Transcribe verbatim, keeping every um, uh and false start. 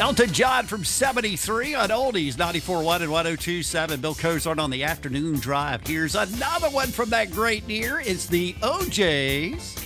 Elton John from seventy-three on Oldies, ninety-four point one and one oh two point seven. Bill Cozart on the afternoon drive. Here's another one from that great year. It's the O Js.